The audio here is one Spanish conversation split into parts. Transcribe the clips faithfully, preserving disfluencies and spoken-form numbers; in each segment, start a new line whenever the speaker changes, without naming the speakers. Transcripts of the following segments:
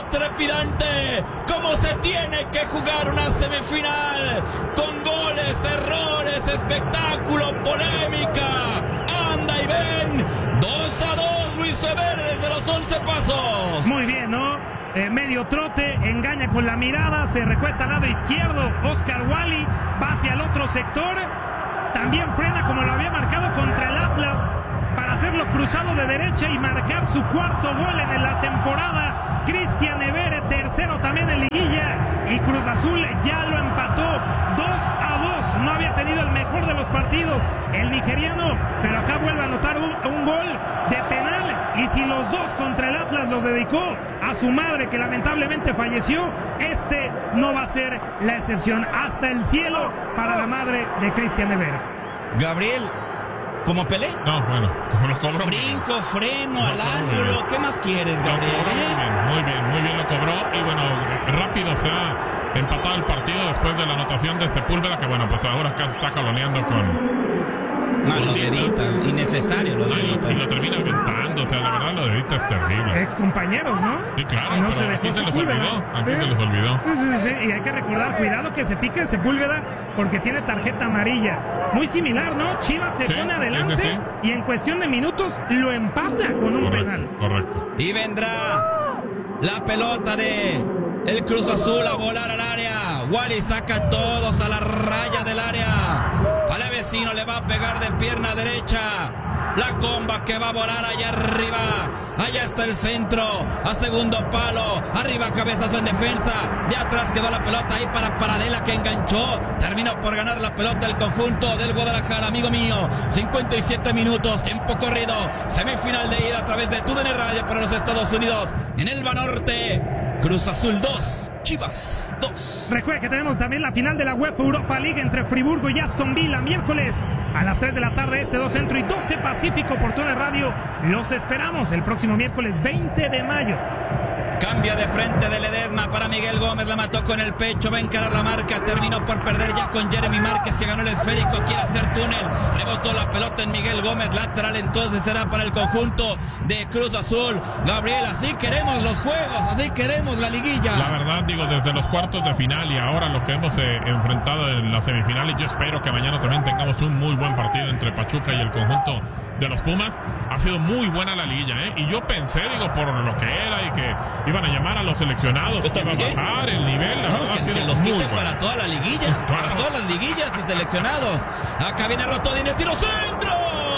trepidante, como se tiene que jugar una semifinal, con goles, errores, espectáculo, polémica. Anda y ven, dos a dos, Luis Eber desde los once pasos.
Muy bien, ¿no? Eh, medio trote, engaña con la mirada, se recuesta al lado izquierdo, Oscar Wally va hacia el otro sector, también frena como lo había marcado contra el Atlas, para hacerlo cruzado de derecha y marcar su cuarto gol en la temporada. Cristian Eber, tercero también en liguilla, y Cruz Azul ya lo empató dos a dos. No había tenido el mejor de los partidos el nigeriano, pero acá vuelve a anotar un, un gol de penal, y si los dos contra el Atlas los dedicó a su madre, que lamentablemente falleció, este no va a ser la excepción. Hasta el cielo para la madre de Cristian Eber.
Gabriel, ¿como Pelé?
No, bueno, como lo cobró.
Brinco, freno, al ángulo. ¿Qué más quieres, Gabriel?
No, muy bien, muy bien, muy bien lo cobró. Y bueno, rápido se ha empatado el partido después de la anotación de Sepúlveda, que bueno, pues ahora acá se está jaloneando con...
Ah, lo dedita, innecesario lo dedita.
Y lo termina aventando, o sea, la verdad lo dedita es terrible.
Ex compañeros, ¿no?
Sí, claro,
no
pero
se
aquí se les olvidó, aquí se les olvidó.
Sí, sí, sí, y hay que recordar, cuidado que se pique Sepúlveda porque tiene tarjeta amarilla. Muy similar, ¿no? Chivas se
sí,
pone adelante
sí, sí.
y en cuestión de minutos lo empata con un
Correcto,
penal.
Correcto.
Y vendrá la pelota de el Cruz Azul a volar al área. Wally saca a todos a la raya del área. Palavecino le va a pegar de pierna derecha. La comba que va a volar allá arriba. Allá está el centro. A segundo palo. Arriba cabezazo en defensa. De atrás quedó la pelota ahí para Paradela, que enganchó. Terminó por ganar la pelota el conjunto del Guadalajara, amigo mío. cincuenta y siete minutos. Tiempo corrido. Semifinal de ida a través de TUDN Radio para los Estados Unidos. En el Banorte. Cruz Azul dos. Chivas dos.
Recuerda que tenemos también la final de la UEFA Europa League entre Friburgo y Aston Villa, miércoles a las tres de la tarde, este dos centro y doce pacífico por TUDN Radio. Los esperamos el próximo miércoles veinte de mayo.
Cambia de frente de Ledesma para Miguel Gómez, la mató con el pecho, va a encarar la marca, terminó por perder ya con Jeremy Márquez, que ganó el esférico, quiere hacer túnel, rebotó la pelota en Miguel Gómez, lateral, entonces será para el conjunto de Cruz Azul. Gabriel, así queremos los juegos, así queremos la liguilla.
La verdad, digo, desde los cuartos de final y ahora lo que hemos eh, enfrentado en las semifinales, yo espero que mañana también tengamos un muy buen partido entre Pachuca y el conjunto de los Pumas. Ha sido muy buena la liguilla, ¿eh? Y yo pensé, digo, por lo que era y que iban a llamar a los seleccionados, que iba a bajar el nivel. La
no,
verdad,
que,
ha sido
que los
muy
quites
bueno.
para toda la liguilla,
Claro.
para todas las liguillas y seleccionados. Acá viene Rotodini, tiro centro.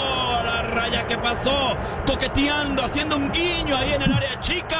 La raya que pasó, coqueteando, haciendo un guiño ahí en el área chica.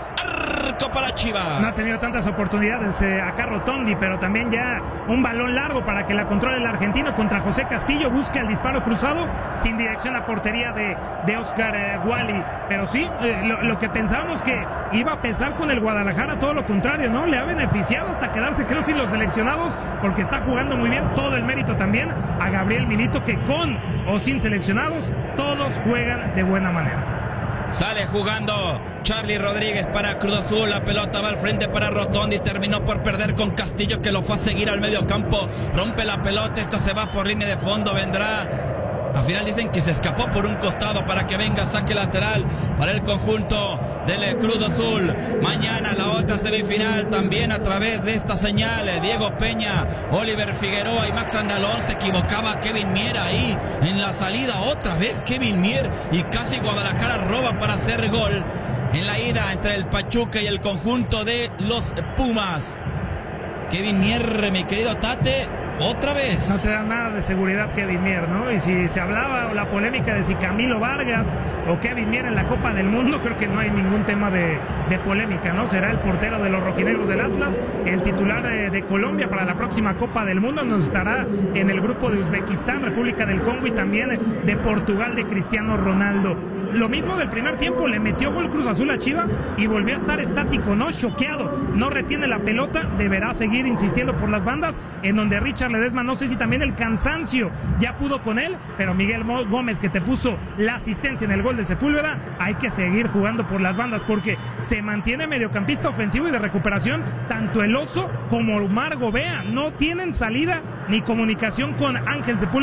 Arco para Chivas.
No ha tenido tantas oportunidades eh, acá Rotondi, pero también ya un balón largo para que la controle el argentino contra José Castillo. Busca el disparo cruzado sin dirección a portería de, de Oscar eh, Wally. Pero sí, eh, lo, lo que pensábamos que iba a pesar con el Guadalajara, todo lo contrario, ¿no? Le ha beneficiado hasta quedarse, creo, sin los seleccionados, porque está jugando muy bien. Todo el mérito también a Gabriel Milito, que con o sin seleccionados, todos juegan de buena manera.
Sale jugando Charlie Rodríguez para Cruz Azul. La pelota va al frente para Rotondi. Terminó por perder con Castillo, que lo fue a seguir al medio campo. Rompe la pelota. Esta se va por línea de fondo. Vendrá. Al final dicen que se escapó por un costado para que venga saque lateral para el conjunto del Cruz Azul. Mañana la otra semifinal también a través de esta señal. Diego Peña, Oliver Figueroa y Max Andalón. Se equivocaba Kevin Mier ahí en la salida. Otra vez Kevin Mier y casi Guadalajara roba para hacer gol en la ida entre el Pachuca y el conjunto de los Pumas. Kevin Mier, mi querido Tate, otra vez.
No te da nada de seguridad Kevin Mier, ¿no? Y si se hablaba o la polémica de si Camilo Vargas o Kevin Mier en la Copa del Mundo, creo que no hay ningún tema de, de polémica, ¿no? Será el portero de los rojinegros del Atlas, el titular de, de Colombia para la próxima Copa del Mundo. Nos estará en el grupo de Uzbekistán, República del Congo y también de Portugal de Cristiano Ronaldo. Lo mismo del primer tiempo, le metió gol Cruz Azul a Chivas y volvió a estar estático, ¿no? Choqueado, no retiene la pelota, deberá seguir insistiendo por las bandas, en donde Richard Ledesma, no sé si también el cansancio ya pudo con él, pero Miguel Gómez, que te puso la asistencia en el gol de Sepúlveda, hay que seguir jugando por las bandas porque se mantiene mediocampista ofensivo y de recuperación, tanto el Oso como Omar Gobea, no tienen salida ni comunicación con Ángel Sepúlveda,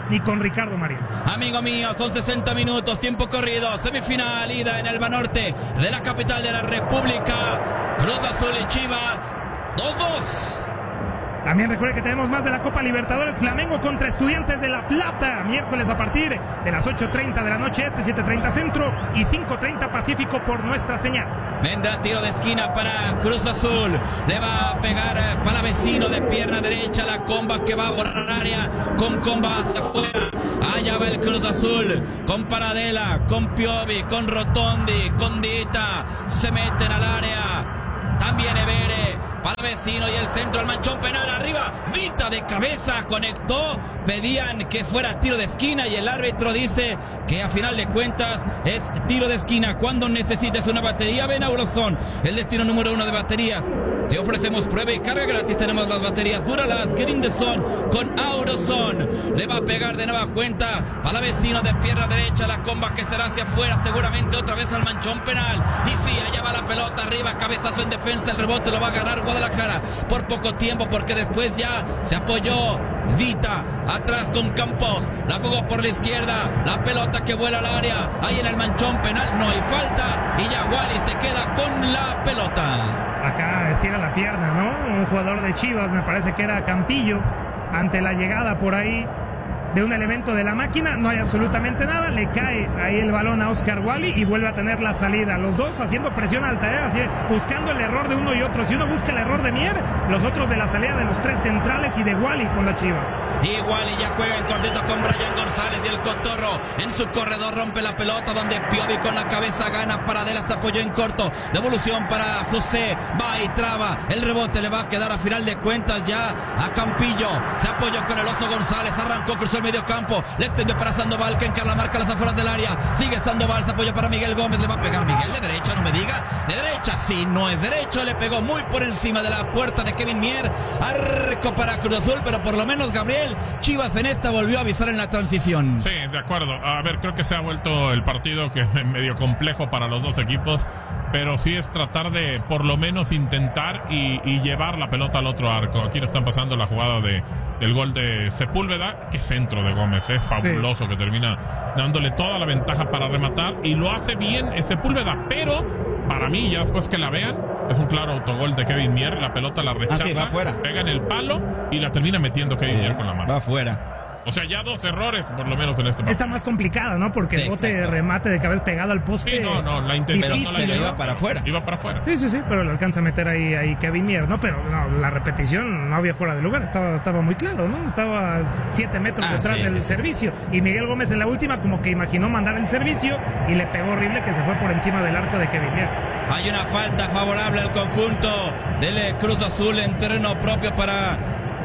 ni con Ricardo Marín.
Amigo mío, son sesenta minutos, tiempo corrido, semifinal, ida en el Banorte de la capital de la República. Cruz Azul y Chivas, dos dos.
También recuerde que tenemos más de la Copa Libertadores. Flamengo contra Estudiantes de La Plata. Miércoles a partir de las ocho treinta de la noche este, siete treinta centro y cinco treinta pacífico por nuestra señal.
Vendrá tiro de esquina para Cruz Azul. Le va a pegar para vecino de pierna derecha la comba que va a borrar área. Con comba hacia afuera. Allá va el Cruz Azul. Con Paradela, con Piovi, con Rotondi, con Dita. Se meten al área. También Evere. Para vecino y el centro al manchón penal arriba. Dita de cabeza conectó. Pedían que fuera tiro de esquina y el árbitro dice que a final de cuentas es tiro de esquina. Cuando necesites una batería, ven a Auroson, el destino número uno de baterías. Te ofrecemos prueba y carga gratis. Tenemos las baterías Duralas Grindeson con Auroson. Le va a pegar de nueva cuenta para vecino de pierna derecha. La comba que será hacia afuera, seguramente otra vez al manchón penal. Y sí, allá va la pelota arriba. Cabezazo en defensa. El rebote lo va a ganar Guadalajara por poco tiempo, porque después ya se apoyó Dita atrás con Campos. La jugó por la izquierda. La pelota que vuela al área. Ahí en el manchón penal no hay falta. Y ya Wally se queda con la pelota.
Acá estira la pierna, ¿no? Un jugador de Chivas, me parece que era Campillo, ante la llegada por ahí de un elemento de la máquina. No hay absolutamente nada. Le cae ahí el balón a Oscar Wally y vuelve a tener la salida. Los dos haciendo presión alta, ¿eh? Así, buscando el error de uno y otro. Si uno busca el error de Mier, los otros de la salida de los tres centrales y de Wally con las Chivas.
Y Wally ya juega en cortito con Brian González y el Cotorro en su corredor rompe la pelota donde Piovi con la cabeza gana. Paradela se apoyó en corto. Devolución para José. Va y traba. El rebote le va a quedar a final de cuentas ya a Campillo. Se apoyó con el Oso González. Arrancó, cruzó el medio campo. Le extendió para Sandoval que encarla marca las afueras del área. Sigue Sandoval. Se apoyó para Miguel Gómez. Le va a pegar Miguel de derecha. No me diga. De derecha. Sí, no es derecho. Le pegó muy por encima de la puerta de Kevin Mier. Arco para Cruz Azul. Pero por lo menos Gabriel Chivas en esta volvió a avisar en la transición.
Sí, de acuerdo. A ver, creo que se ha vuelto el partido que es medio complejo para los dos equipos, pero sí es tratar de por lo menos intentar y, y llevar la pelota al otro arco. Aquí nos están pasando la jugada de, del gol de Sepúlveda. Qué centro de Gómez, es fabuloso, sí, que termina dándole toda la ventaja para rematar y lo hace bien Sepúlveda, pero para mí, ya después que la vean, es un claro autogol de Kevin Mier. La pelota la rechaza,
ah, sí, va afuera,
pega en el palo y la termina metiendo Kevin sí, Mier con la mano.
Va afuera.
O sea, ya dos errores, por lo menos en este partido.
Está más complicada, ¿no? Porque sí, el bote de remate de cabeza pegado al poste.
Sí, no, no, la intentó,
pero no la iba, iba para afuera.
Iba para afuera.
Sí, sí, sí, pero le alcanza a meter ahí, ahí Kevin Mier, ¿no? Pero no, la repetición no había fuera de lugar, estaba, estaba muy claro, ¿no? Estaba siete metros ah, detrás sí, del sí, servicio. Y Miguel Gómez en la última como que imaginó mandar el servicio y le pegó horrible que se fue por encima del arco de Kevin Mier.
Hay una falta favorable al conjunto del Cruz Azul en terreno propio para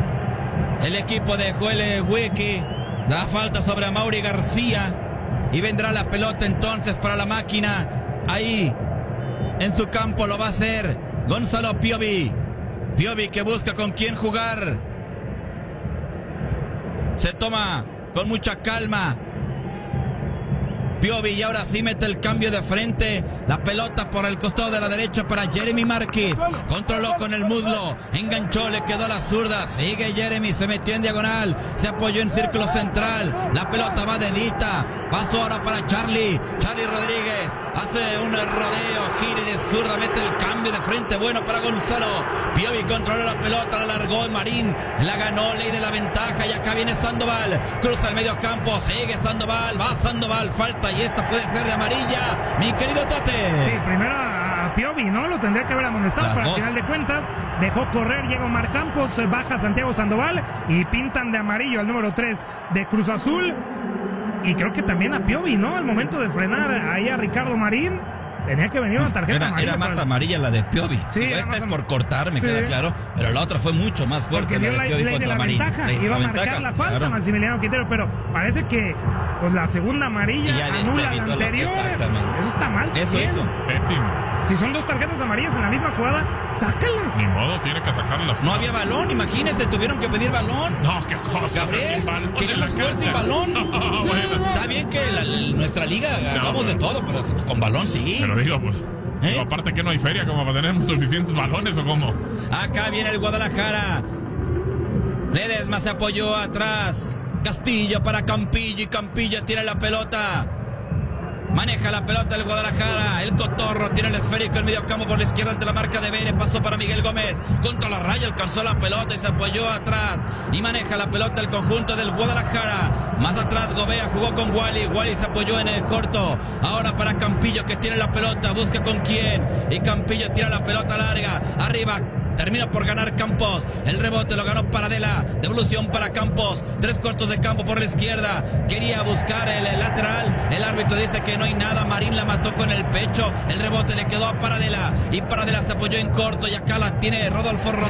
el equipo de Joel Wiki. La falta sobre Amaury García. Y vendrá la pelota entonces para la máquina. Ahí en su campo lo va a hacer Gonzalo Piovi. Piovi que busca con quién jugar. Se toma con mucha calma Piovi y ahora sí mete el cambio de frente. La pelota por el costado de la derecha para Jeremy Márquez. Controló con el muslo. Enganchó, le quedó la zurda. Sigue Jeremy, se metió en diagonal. Se apoyó en círculo central. La pelota va de Dita. Pasó ahora para Charlie. Charlie Rodríguez hace un rodeo, gira y de zurda. Mete el cambio de frente. Bueno para Gonzalo. Piovi controló la pelota, la largó Marín. La ganó, ley de la ventaja. Y acá viene Sandoval. Cruza el medio campo. Sigue Sandoval. Va Sandoval. Falta. Y esta puede ser de amarilla, mi querido Tate.
Sí, primero a Piovi, ¿no? Lo tendría que haber amonestado, pero al final de cuentas dejó correr, llega Omar Campos, baja Santiago Sandoval y pintan de amarillo al número tres de Cruz Azul. Y creo que también a Piovi, ¿no? Al momento de frenar ahí a Ricardo Marín, tenía que venir una tarjeta
era,
amarilla.
Era más para... amarilla la de Piovi.
Sí,
esta es por cortar, me sí. queda claro. Pero la otra fue mucho más fuerte.
Porque dio la, la ley de la Marín. ventaja. Ley Iba a marcar ventaja, la falta, claro. Maximiliano Quintero. Pero parece que pues la segunda amarilla anula la anterior. Eso está mal.
Eso
también.
eso.
Pésimo.
Si son dos tarjetas amarillas en la misma jugada, sácalas.
Ni modo, tiene que sacarlas.
No había balón, imagínense, tuvieron que pedir balón.
No, qué cosa.
Gabriel, queremos jugar sin balón. No, bueno. Está bien que la, nuestra liga hagamos no, de todo, pero con balón sí.
Pero digo, pues... ¿Eh? Digo, aparte que no hay feria como para tener suficientes balones o cómo.
Acá viene el Guadalajara. Ledesma se apoyó atrás Castillo para Campillo y Campillo tiene la pelota. Maneja la pelota el Guadalajara. El Cotorro tiene el esférico en medio campo por la izquierda ante la marca de Vélez. Pasó para Miguel Gómez. Contra la raya alcanzó la pelota y se apoyó atrás. Y maneja la pelota el conjunto del Guadalajara. Más atrás Gobea jugó con Wally. Wally se apoyó en el corto. Ahora para Campillo que tiene la pelota. Busca con quién. Y Campillo tira la pelota larga. Arriba. Termina por ganar Campos. El rebote lo ganó Paradela. Devolución para Campos. Tres cortos de campo por la izquierda. Quería buscar el, el lateral. El árbitro dice que no hay nada. Marín la mató con el pecho. El rebote le quedó a Paradela. Y Paradela se apoyó en corto. Y acá la tiene Rodolfo Rodríguez.